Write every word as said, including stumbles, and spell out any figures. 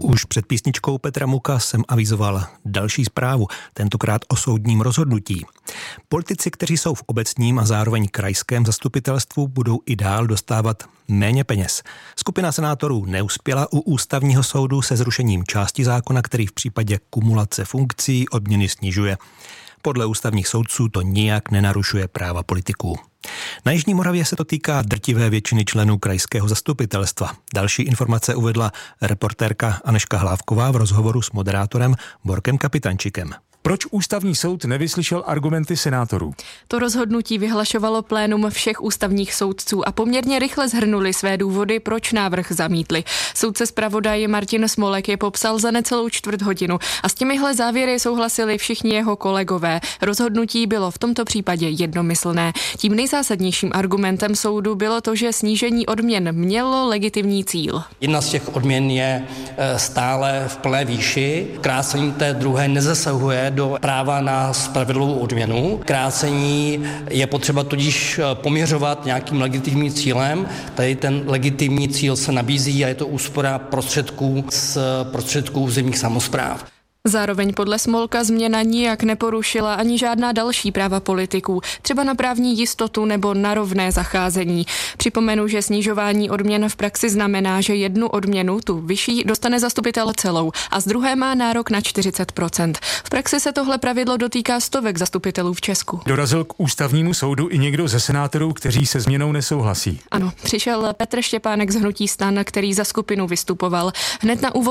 Už před písničkou Petra Muka jsem avizoval další zprávu, tentokrát o soudním rozhodnutí. Politici, kteří jsou v obecním a zároveň krajském zastupitelstvu, budou i dál dostávat méně peněz. Skupina senátorů neuspěla u ústavního soudu se zrušením části zákona, který v případě kumulace funkcí odměny snižuje. Podle ústavních soudců to nijak nenarušuje práva politiků. Na Jižní Moravě se to týká drtivé většiny členů krajského zastupitelstva. Další informace uvedla reportérka Anežka Hlávková v rozhovoru s moderátorem Borkem Kapitančikem. Proč ústavní soud nevyslyšel argumenty senátorů? To rozhodnutí vyhlašovalo plénum všech ústavních soudců a poměrně rychle shrnuli své důvody, proč návrh zamítli. Soudce zpravodaje Martin Smolek je popsal za necelou čtvrt hodinu a s těmihle závěry souhlasili všichni jeho kolegové. Rozhodnutí bylo v tomto případě jednomyslné. Tím nejzásadnějším argumentem soudu bylo to, že snížení odměn mělo legitimní cíl. Jedna z těch odměn je stále v plné výši. Krácení té druhé nezasahuje do práva na spravedlivou odměnu. Krácení je potřeba tudíž poměřovat nějakým legitimním cílem. Tady ten legitimní cíl se nabízí a je to úspora prostředků z prostředků územních samospráv. Zároveň podle Smolka změna nijak neporušila ani žádná další práva politiků, třeba na právní jistotu nebo na rovné zacházení. Připomenu, že snižování odměn v praxi znamená, že jednu odměnu, tu vyšší, dostane zastupitel celou a z druhé má nárok na čtyřicet procent. V praxi se tohle pravidlo dotýká stovek zastupitelů v Česku. Dorazil k ústavnímu soudu i někdo ze senátorů, kteří se změnou nesouhlasí. Ano, přišel Petr Štěpánek z hnutí STAN, který za skupinu vystupoval. Hned na úvod